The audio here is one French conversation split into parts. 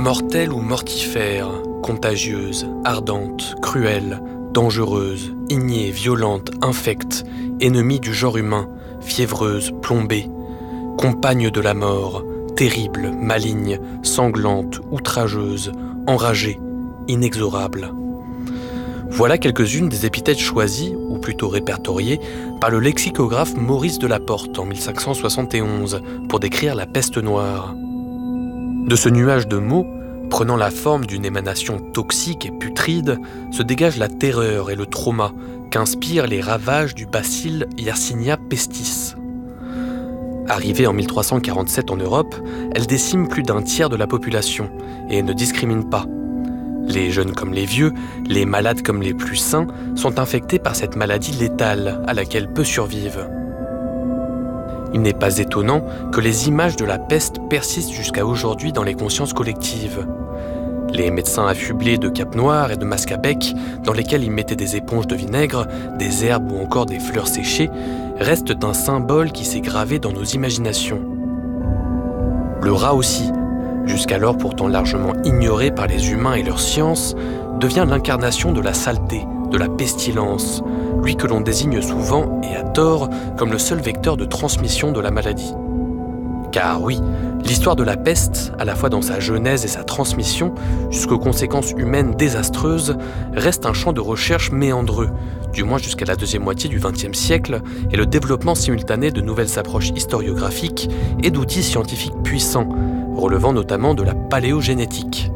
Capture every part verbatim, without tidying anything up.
Mortelle ou mortifère, contagieuse, ardente, cruelle, dangereuse, ignée, violente, infecte, ennemie du genre humain, fiévreuse, plombée, compagne de la mort, terrible, maligne, sanglante, outrageuse, enragée, inexorable. Voilà quelques-unes des épithètes choisies, ou plutôt répertoriées, par le lexicographe Maurice Delaporte en mille cinq cent soixante et onze pour décrire la peste noire. De ce nuage de mots, prenant la forme d'une émanation toxique et putride, se dégage la terreur et le trauma qu'inspirent les ravages du bacille Yersinia pestis. Arrivée en mille trois cent quarante-sept en Europe, elle décime plus d'un tiers de la population et ne discrimine pas. Les jeunes comme les vieux, les malades comme les plus sains, sont infectés par cette maladie létale à laquelle peu survivent. Il n'est pas étonnant que les images de la peste persistent jusqu'à aujourd'hui dans les consciences collectives. Les médecins affublés de capes noires et de masques à bec, dans lesquels ils mettaient des éponges de vinaigre, des herbes ou encore des fleurs séchées, restent un symbole qui s'est gravé dans nos imaginations. Le rat aussi, jusqu'alors pourtant largement ignoré par les humains et leur science, devient l'incarnation de la saleté, de la pestilence, lui que l'on désigne souvent, et à tort, comme le seul vecteur de transmission de la maladie. Car oui, l'histoire de la peste, à la fois dans sa genèse et sa transmission, jusqu'aux conséquences humaines désastreuses, reste un champ de recherche méandreux, du moins jusqu'à la deuxième moitié du vingtième siècle, et le développement simultané de nouvelles approches historiographiques et d'outils scientifiques puissants, relevant notamment de la paléogénétique.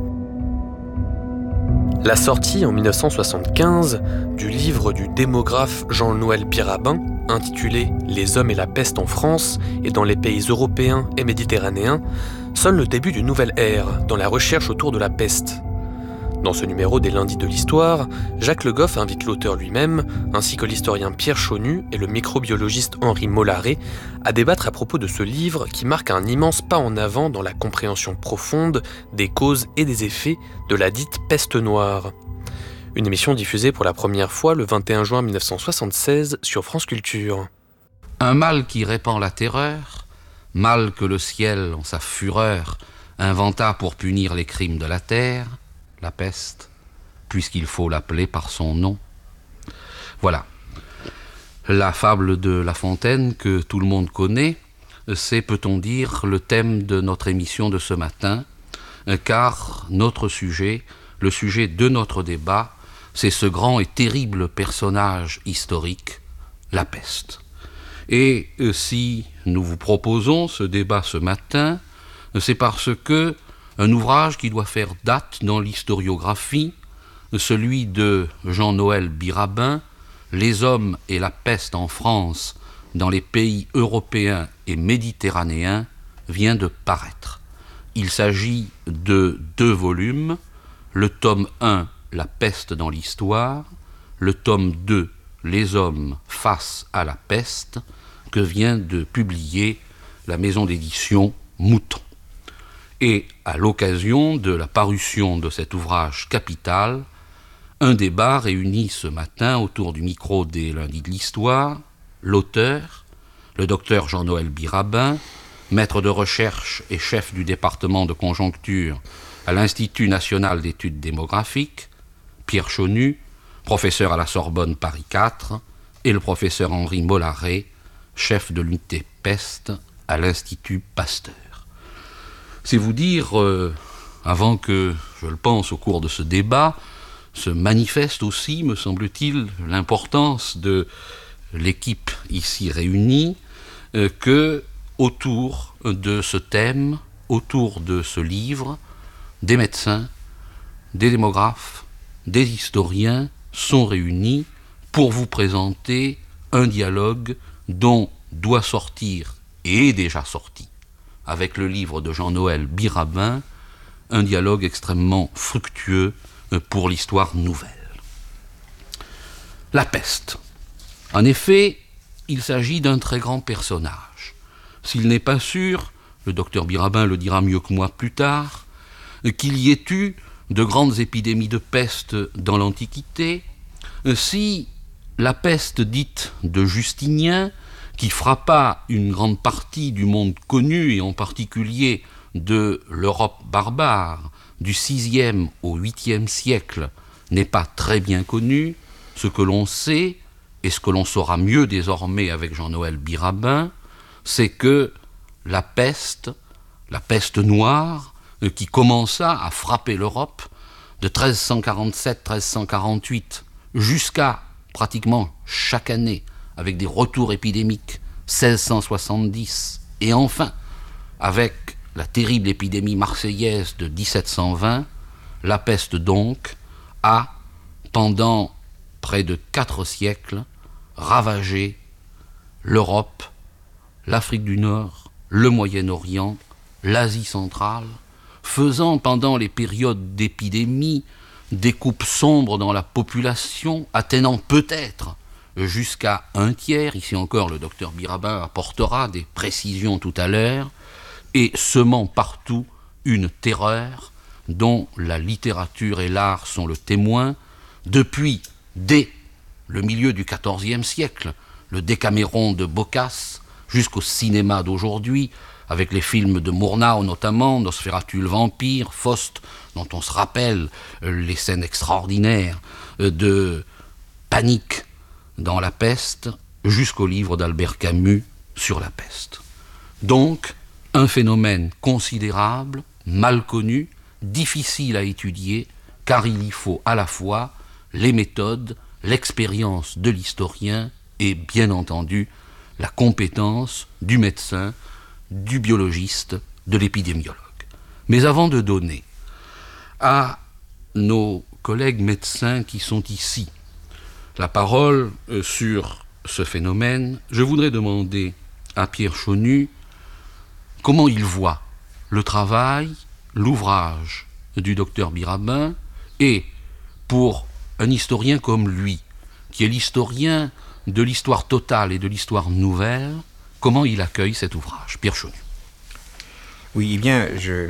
La sortie en mille neuf cent soixante-quinze du livre du démographe Jean-Noël Biraben, intitulé « Les hommes et la peste en France et dans les pays européens et méditerranéens », sonne le début d'une nouvelle ère dans la recherche autour de la peste. Dans ce numéro des Lundis de l'Histoire, Jacques Le Goff invite l'auteur lui-même, ainsi que l'historien Pierre Chonu et le microbiologiste Henri Mollaret, à débattre à propos de ce livre qui marque un immense pas en avant dans la compréhension profonde des causes et des effets de la dite peste noire. Une émission diffusée pour la première fois le vingt et un juin mille neuf cent soixante-seize sur France Culture. Un mal qui répand la terreur, mal que le ciel, en sa fureur, inventa pour punir les crimes de la terre, la peste, puisqu'il faut l'appeler par son nom. Voilà. La fable de La Fontaine que tout le monde connaît, c'est, peut-on dire, le thème de notre émission de ce matin, car notre sujet, le sujet de notre débat, c'est ce grand et terrible personnage historique, la peste. Et si nous vous proposons ce débat ce matin, c'est parce que un ouvrage qui doit faire date dans l'historiographie, celui de Jean-Noël Biraben, « Les hommes et la peste en France dans les pays européens et méditerranéens » vient de paraître. Il s'agit de deux volumes, le tome un, La peste dans l'histoire, le tome deux, Les hommes face à la peste, que vient de publier la maison d'édition Mouton. Et à l'occasion de la parution de cet ouvrage capital, un débat réunit ce matin autour du micro des Lundis de l'Histoire l'auteur, le docteur Jean-Noël Biraben, maître de recherche et chef du département de conjoncture à l'Institut national d'études démographiques, Pierre Chonu, professeur à la Sorbonne Paris quatre, et le professeur Henri Mollaret, chef de l'unité peste à l'Institut Pasteur. C'est vous dire, euh, avant que, je le pense, au cours de ce débat, se manifeste aussi, me semble-t-il, l'importance de l'équipe ici réunie, euh, que autour de ce thème, autour de ce livre, des médecins, des démographes, des historiens sont réunis pour vous présenter un dialogue dont doit sortir, et est déjà sorti, avec le livre de Jean-Noël Biraben, un dialogue extrêmement fructueux pour l'histoire nouvelle. La peste. En effet, il s'agit d'un très grand personnage. S'il n'est pas sûr, le docteur Biraben le dira mieux que moi plus tard, qu'il y ait eu de grandes épidémies de peste dans l'Antiquité, si la peste dite de Justinien, qui frappa une grande partie du monde connu, et en particulier de l'Europe barbare, du sixième au huitième siècle n'est pas très bien connu. Ce que l'on sait, et ce que l'on saura mieux désormais avec Jean-Noël Biraben, c'est que la peste, la peste noire, qui commença à frapper l'Europe de treize cent quarante-sept à treize cent quarante-huit jusqu'à pratiquement chaque année, avec des retours épidémiques, seize cent soixante-dix, et enfin, avec la terrible épidémie marseillaise de dix-sept cent vingt, la peste donc a, pendant près de quatre siècles, ravagé l'Europe, l'Afrique du Nord, le Moyen-Orient, l'Asie centrale, faisant pendant les périodes d'épidémie des coupes sombres dans la population, atteignant peut-être jusqu'à un tiers, ici encore le docteur Biraben apportera des précisions tout à l'heure, et semant partout une terreur dont la littérature et l'art sont le témoin, depuis, dès le milieu du quatorzième siècle, le Décaméron de Boccace, jusqu'au cinéma d'aujourd'hui, avec les films de Murnau notamment, Nosferatu le vampire, Faust, dont on se rappelle les scènes extraordinaires de panique dans la peste, jusqu'au livre d'Albert Camus sur la peste. Donc, un phénomène considérable, mal connu, difficile à étudier, car il y faut à la fois les méthodes, l'expérience de l'historien et, bien entendu, la compétence du médecin, du biologiste, de l'épidémiologue. Mais avant de donner à nos collègues médecins qui sont ici la parole sur ce phénomène, je voudrais demander à Pierre Chaunu comment il voit le travail, l'ouvrage du docteur Biraben, et pour un historien comme lui, qui est l'historien de l'histoire totale et de l'histoire nouvelle, comment il accueille cet ouvrage. Pierre Chaunu. Oui, eh bien, je,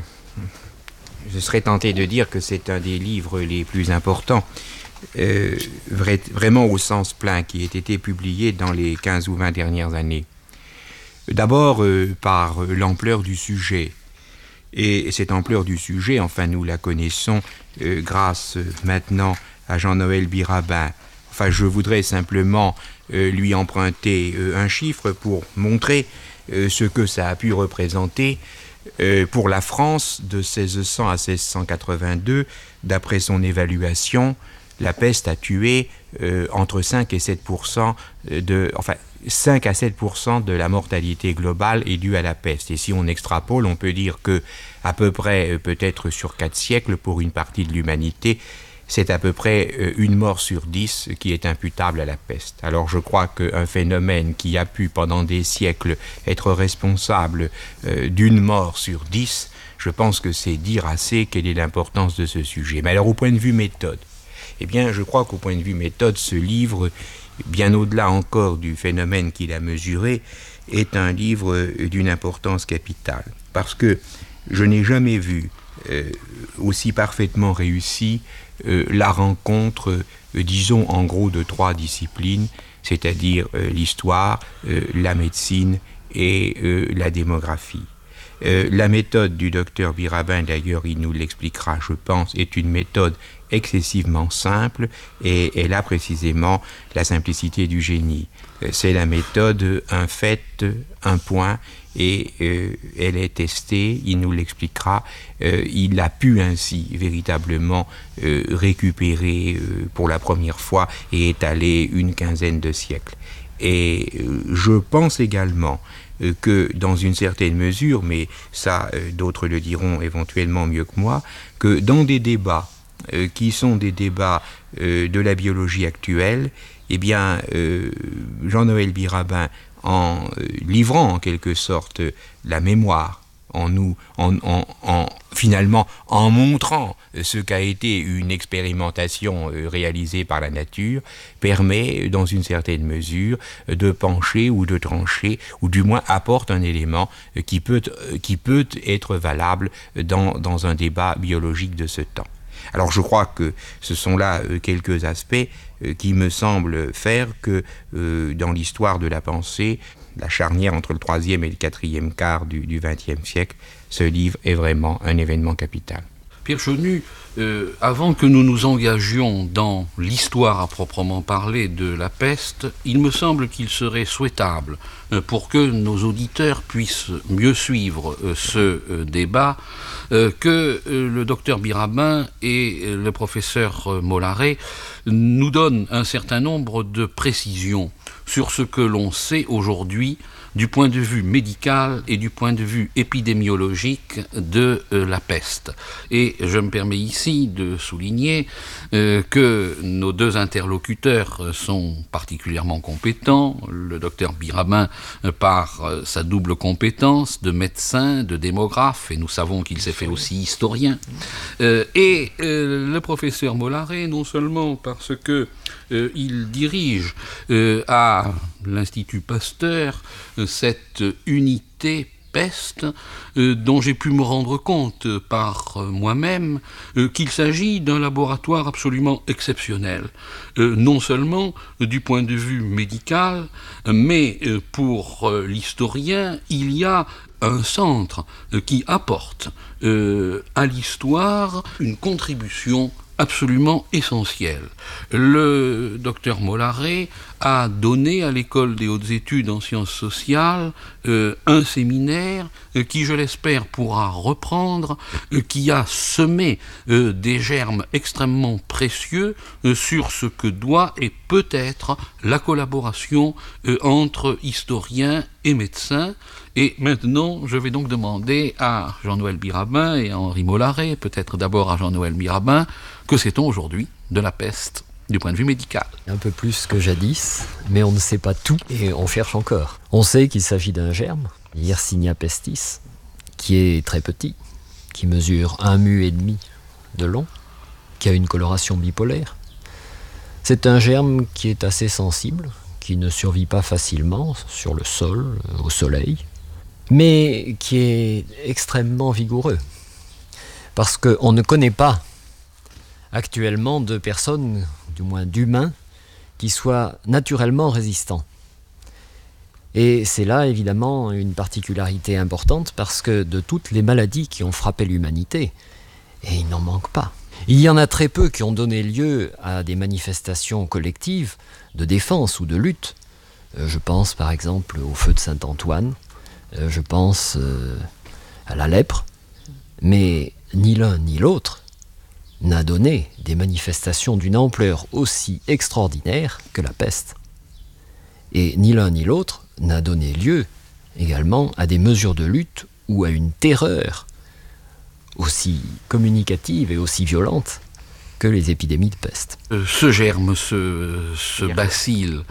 je serais tenté de dire que c'est un des livres les plus importants, euh, vrai, vraiment au sens plein, qui ait été publié dans les quinze ou vingt dernières années. D'abord, euh, par l'ampleur du sujet. Et cette ampleur du sujet, enfin, nous la connaissons euh, grâce euh, maintenant à Jean-Noël Biraben. Enfin, je voudrais simplement euh, lui emprunter euh, un chiffre pour montrer euh, ce que ça a pu représenter euh, pour la France de seize cents à seize cent quatre-vingt-deux. D'après son évaluation, la peste a tué euh, entre cinq et sept pour cent de... Enfin, cinq à sept pour cent de la mortalité globale est due à la peste. Et si on extrapole, on peut dire que à peu près, euh, peut-être sur quatre siècles, pour une partie de l'humanité, c'est à peu près euh, une mort sur dix qui est imputable à la peste. Alors je crois qu'un phénomène qui a pu pendant des siècles être responsable euh, d'une mort sur dix, je pense que c'est dire assez quelle est l'importance de ce sujet. Mais alors au point de vue méthode, eh bien je crois qu'au point de vue méthode, ce livre, bien au-delà encore du phénomène qu'il a mesuré, est un livre d'une importance capitale. Parce que je n'ai jamais vu euh, aussi parfaitement réussi euh, la rencontre, euh, disons en gros, de trois disciplines, c'est-à-dire euh, l'histoire, euh, la médecine et euh, la démographie. Euh, la méthode du docteur Biraben, d'ailleurs, il nous l'expliquera, je pense, est une méthode excessivement simple et elle a précisément la simplicité du génie. Euh, c'est la méthode un fait, un point, et euh, elle est testée, il nous l'expliquera. Euh, il a pu ainsi véritablement euh, récupérer euh, pour la première fois et étaler une quinzaine de siècles. Et euh, je pense également que dans une certaine mesure, mais ça euh, d'autres le diront éventuellement mieux que moi, que dans des débats euh, qui sont des débats euh, de la biologie actuelle, eh bien euh, Jean-Noël Biraben, en euh, livrant en quelque sorte la mémoire, en nous, en, en, en finalement en montrant ce qu'a été une expérimentation réalisée par la nature, permet dans une certaine mesure de pencher ou de trancher, ou du moins apporte un élément qui peut, qui peut être valable dans, dans un débat biologique de ce temps. Alors je crois que ce sont là quelques aspects qui me semblent faire que euh, dans l'histoire de la pensée, la charnière entre le troisième et le quatrième quart du vingtième siècle, ce livre est vraiment un événement capital. Pierre Chenu, euh, avant que nous nous engagions dans l'histoire à proprement parler de la peste, il me semble qu'il serait souhaitable, euh, pour que nos auditeurs puissent mieux suivre euh, ce euh, débat, euh, que euh, le docteur Birabin et euh, le professeur euh, Mollaret nous donnent un certain nombre de précisions sur ce que l'on sait aujourd'hui du point de vue médical et du point de vue épidémiologique de euh, la peste. Et je me permets ici de souligner euh, que nos deux interlocuteurs sont particulièrement compétents. Le docteur Birabin, euh, par euh, sa double compétence de médecin, de démographe, et nous savons qu'il s'est fait aussi historien, euh, et euh, le professeur Mollaret, non seulement parce que euh, il dirige euh, à l'Institut Pasteur cette unité peste euh, dont j'ai pu me rendre compte par euh, moi-même euh, qu'il s'agit d'un laboratoire absolument exceptionnel, euh, non seulement euh, du point de vue médical, mais euh, pour euh, l'historien, il y a un centre euh, qui apporte euh, à l'histoire une contribution absolument essentiel. Le docteur Mollaret a donné à l'École des hautes études en sciences sociales euh, un séminaire euh, qui, je l'espère, pourra reprendre, euh, qui a semé euh, des germes extrêmement précieux euh, sur ce que doit et peut être la collaboration euh, entre historiens et médecins. Et maintenant, je vais donc demander à Jean-Noël Birabin et à Henri Mollaret, peut-être d'abord à Jean-Noël Birabin, que sait-on aujourd'hui de la peste du point de vue médical? Un peu plus que jadis, mais on ne sait pas tout et on cherche encore. On sait qu'il s'agit d'un germe, Yersinia pestis, qui est très petit, qui mesure un mu et demi de long, qui a une coloration bipolaire. C'est un germe qui est assez sensible, qui ne survit pas facilement sur le sol, au soleil, mais qui est extrêmement vigoureux, parce qu'on ne connaît pas actuellement de personnes, du moins d'humains, qui soient naturellement résistants. Et c'est là évidemment une particularité importante, parce que de toutes les maladies qui ont frappé l'humanité, et il n'en manque pas, il y en a très peu qui ont donné lieu à des manifestations collectives de défense ou de lutte. Euh, je pense par exemple au feu de Saint-Antoine, euh, je pense euh, à la lèpre, mais ni l'un ni l'autre n'a donné des manifestations d'une ampleur aussi extraordinaire que la peste. Et ni l'un ni l'autre n'a donné lieu également à des mesures de lutte ou à une terreur aussi communicative et aussi violente que les épidémies de peste. Euh, ce germe, ce, ce bacille,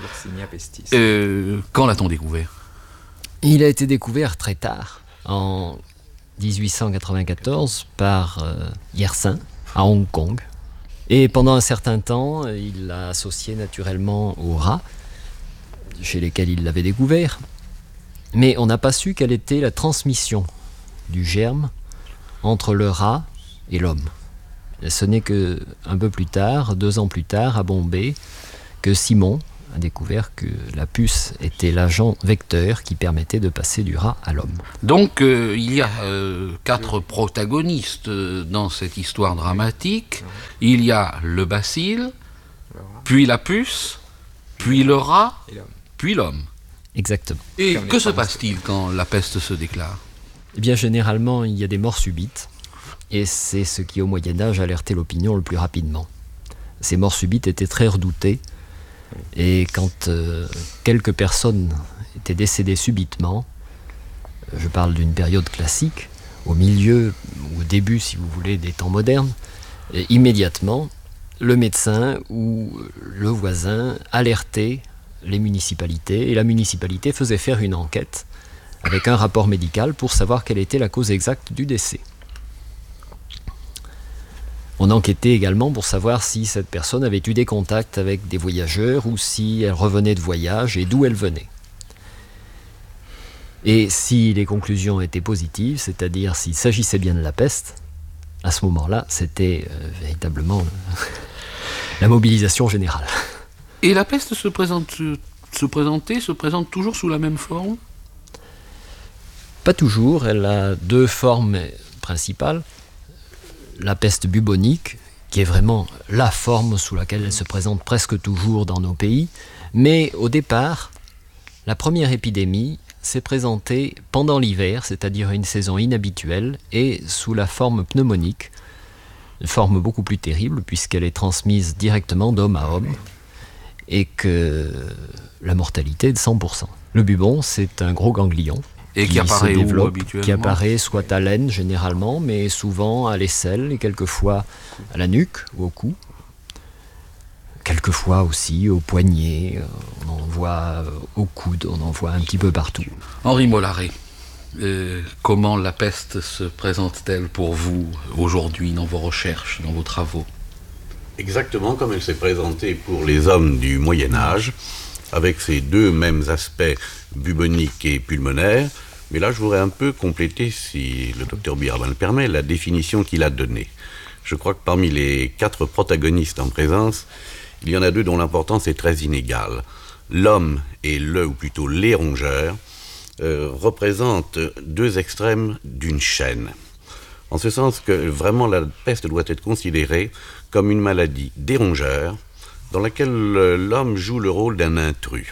euh, quand l'a-t-on découvert? Il a été découvert très tard, en dix-huit cent quatre-vingt-quatorze, par euh, Yersin, à Hong Kong. Et pendant un certain temps, il l'a associé naturellement aux rats, chez lesquels il l'avait découvert. Mais on n'a pas su quelle était la transmission du germe entre le rat et l'homme. Ce n'est que un peu plus tard, deux ans plus tard, à Bombay, que Simon a découvert que la puce était l'agent vecteur qui permettait de passer du rat à l'homme. Donc euh, il y a euh, quatre protagonistes euh, dans cette histoire dramatique. Il y a le bacille, puis la puce, puis le rat, puis l'homme. Exactement. Et que se passe-t-il quand la peste se déclare? Eh bien, généralement, il y a des morts subites. Et c'est ce qui, au Moyen-Âge, alertait l'opinion le plus rapidement. Ces morts subites étaient très redoutées. Et quand euh, quelques personnes étaient décédées subitement, je parle d'une période classique, au milieu, ou au début, si vous voulez, des temps modernes, et immédiatement, le médecin ou le voisin alertait les municipalités, et la municipalité faisait faire une enquête avec un rapport médical pour savoir quelle était la cause exacte du décès. On enquêtait également pour savoir si cette personne avait eu des contacts avec des voyageurs ou si elle revenait de voyage et d'où elle venait. Et si les conclusions étaient positives, c'est-à-dire s'il s'agissait bien de la peste, à ce moment-là, c'était euh, véritablement la mobilisation générale. Et la peste se présente, se présentait, se présente toujours sous la même forme? Pas toujours, elle a deux formes principales. la peste bubonique, qui est vraiment la forme sous laquelle elle se présente presque toujours dans nos pays. Mais au départ, la première épidémie s'est présentée pendant l'hiver, c'est-à-dire une saison inhabituelle, et sous la forme pneumonique, une forme beaucoup plus terrible puisqu'elle est transmise directement d'homme à homme et que la mortalité est de cent pour cent. Le bubon, c'est un gros ganglion et qui, qui apparaît où habituellement ? Qui apparaît soit à l'aine généralement, mais souvent à l'aisselle et quelquefois à la nuque ou au cou. Quelquefois aussi au poignet, on en voit au coude, on en voit un petit peu partout. Henri Mollaret, euh, comment la peste se présente-t-elle pour vous aujourd'hui dans vos recherches, dans vos travaux ? Exactement comme elle s'est présentée pour les hommes du Moyen-Âge, avec ces deux mêmes aspects buboniques et pulmonaires. Mais là, je voudrais un peu compléter, si le docteur Biraben le permet, la définition qu'il a donnée. Je crois que parmi les quatre protagonistes en présence, il y en a deux dont l'importance est très inégale. L'homme et le, ou plutôt les rongeurs, euh, représentent deux extrêmes d'une chaîne. En ce sens que vraiment la peste doit être considérée comme une maladie des rongeurs, dans laquelle l'homme joue le rôle d'un intrus.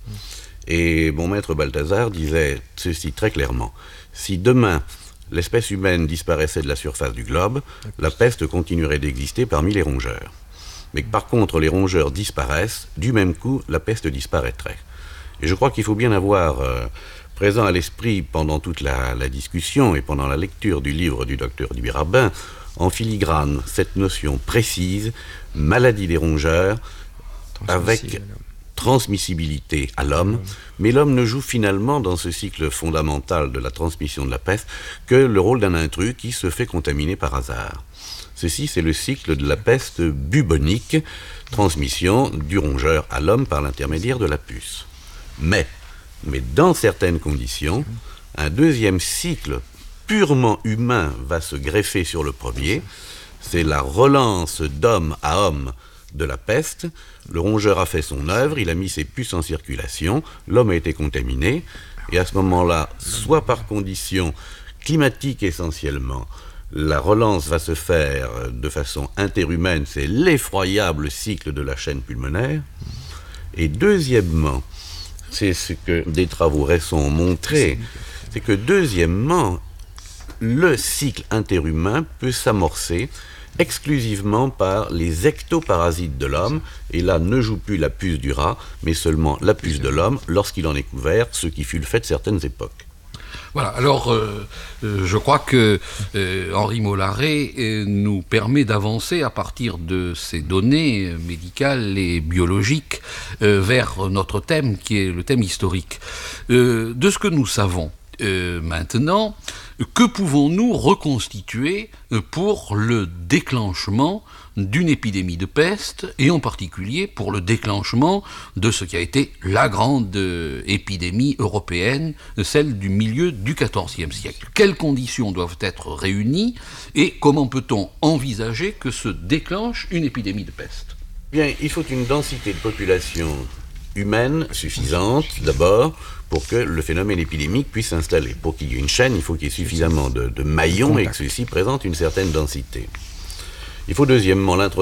Et mon maître Balthazar disait ceci très clairement: si demain l'espèce humaine disparaissait de la surface du globe, la peste continuerait d'exister parmi les rongeurs. Mais que par contre les rongeurs disparaissent, du même coup la peste disparaîtrait. Et je crois qu'il faut bien avoir euh, présent à l'esprit pendant toute la, la discussion et pendant la lecture du livre du docteur Biraben, en filigrane, cette notion précise, maladie des rongeurs, avec transmissibilité à l'homme, mais l'homme ne joue finalement dans ce cycle fondamental de la transmission de la peste que le rôle d'un intrus qui se fait contaminer par hasard. Ceci, c'est le cycle de la peste bubonique, transmission du rongeur à l'homme par l'intermédiaire de la puce. Mais, mais dans certaines conditions, un deuxième cycle purement humain va se greffer sur le premier. C'est la relance d'homme à homme de la peste. Le rongeur a fait son œuvre, il a mis ses puces en circulation, l'homme a été contaminé, et à ce moment-là, soit par conditions climatiques essentiellement, la relance va se faire de façon interhumaine, c'est l'effroyable cycle de la chaîne pulmonaire. Et deuxièmement, c'est ce que des travaux récents ont montré, c'est que deuxièmement, le cycle interhumain peut s'amorcer exclusivement par les ectoparasites de l'homme, et là ne joue plus la puce du rat, mais seulement la puce de l'homme lorsqu'il en est couvert, ce qui fut le fait de certaines époques. Voilà, alors euh, euh, je crois que euh, Henri Mollaret euh, nous permet d'avancer à partir de ces données euh, médicales et biologiques euh, vers notre thème, qui est le thème historique. Euh, de ce que nous savons euh, maintenant, que pouvons-nous reconstituer pour le déclenchement d'une épidémie de peste, et en particulier pour le déclenchement de ce qui a été la grande euh, épidémie européenne, celle du milieu du quatorzième siècle. Quelles conditions doivent être réunies et comment peut-on envisager que se déclenche une épidémie de peste ? Bien, il faut une densité de population humaine suffisante, d'abord, pour que le phénomène épidémique puisse s'installer. Pour qu'il y ait une chaîne, il faut qu'il y ait suffisamment de, de maillons et que ceux-ci présentent une certaine densité. Il faut deuxièmement l'introduction